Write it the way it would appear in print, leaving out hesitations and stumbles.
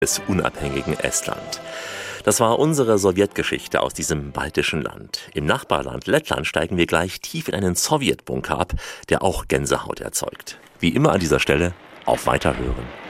des unabhängigen Estland. Das war unsere Sowjetgeschichte aus diesem baltischen Land. Im Nachbarland Lettland steigen wir gleich tief in einen Sowjetbunker ab, der auch Gänsehaut erzeugt. Wie immer an dieser Stelle, auf Weiterhören.